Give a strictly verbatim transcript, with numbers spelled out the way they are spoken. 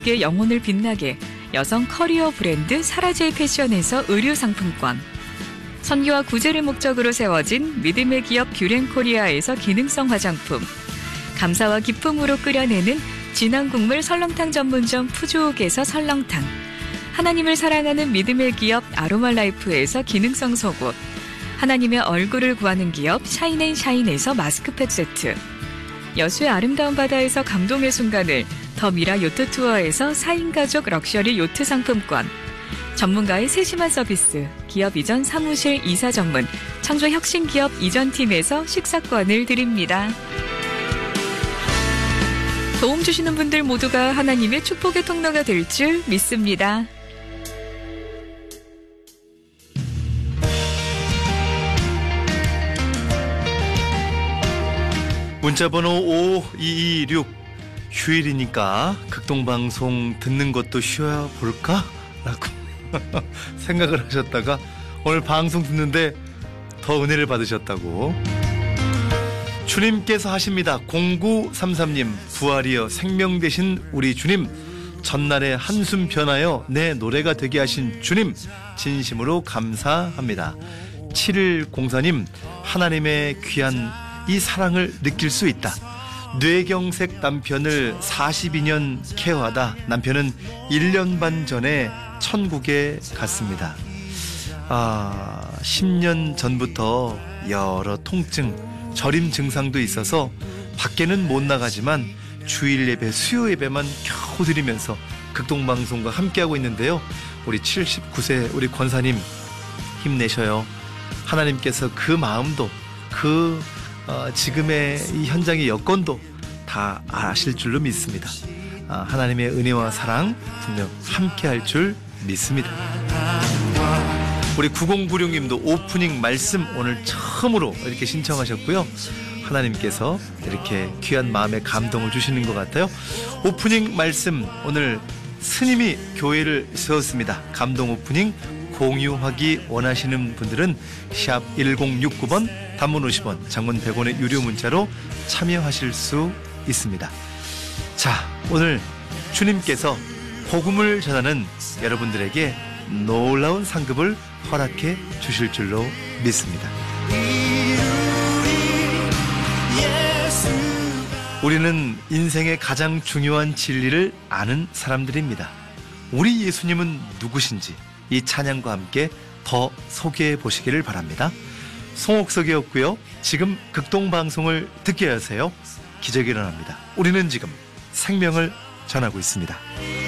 의 영혼을 빛나게 여성 커리어 브랜드 사라제이 패션에서 의류 상품권, 선교와 구제를 목적으로 세워진 믿음의 기업 뷰렌코리아에서 기능성 화장품, 감사와 기쁨으로 끓여내는 진한 국물 설렁탕 전문점 푸주옥에서 설렁탕, 하나님을 사랑하는 믿음의 기업 아로마라이프에서 기능성 속옷, 하나님의 얼굴을 구하는 기업 샤인앤샤인에서 마스크팩 세트, 여수의 아름다운 바다에서 감동의 순간을 더 미라 요트 투어에서 사 인 가족 럭셔리 요트 상품권, 전문가의 세심한 서비스 기업 이전 사무실 이사 전문 창조혁신기업 이전팀에서 식사권을 드립니다. 도움 주시는 분들 모두가 하나님의 축복의 통로가 될 줄 믿습니다. 문자번호 오이이육, 휴일이니까 극동방송 듣는 것도 쉬어야 볼까? 라고 생각을 하셨다가 오늘 방송 듣는데 더 은혜를 받으셨다고. 주님께서 하십니다. 공구삼삼 님, 부활이여 생명 되신 우리 주님, 전날의 한숨 변하여 내 노래가 되게 하신 주님, 진심으로 감사합니다. 칠일공사 님, 하나님의 귀한 이 사랑을 느낄 수 있다. 뇌경색 남편을 사십이 년 케어하다 남편은 일 년 반 전에 천국에 갔습니다. 아, 십 년 전부터 여러 통증, 저림 증상도 있어서 밖에는 못 나가지만 주일 예배, 수요 예배만 겨우 드리면서 극동방송과 함께하고 있는데요. 우리 칠십구 세 우리 권사님 힘내셔요. 하나님께서 그 마음도 그 어, 지금의 이 현장의 여건도 다 아실 줄로 믿습니다. 아, 하나님의 은혜와 사랑 분명 함께 할 줄 믿습니다. 우리 구공구육 님도 오프닝 말씀 오늘 처음으로 이렇게 신청하셨고요. 하나님께서 이렇게 귀한 마음의 감동을 주시는 것 같아요. 오프닝 말씀, 오늘 스님이 교회를 세웠습니다. 감동 오프닝 공유하기 원하시는 분들은 샵 일공육구 번, 단문 오십 원, 장문 백 원의 유료 문자로 참여하실 수 있습니다. 자, 오늘 주님께서 복음을 전하는 여러분들에게 놀라운 상급을 허락해 주실 줄로 믿습니다. 우리는 인생의 가장 중요한 진리를 아는 사람들입니다. 우리 예수님은 누구신지 이 찬양과 함께 더 소개해 보시기를 바랍니다. 송옥석이었고요. 지금 극동방송을 듣게 하세요. 기적이 일어납니다. 우리는 지금 생명을 전하고 있습니다.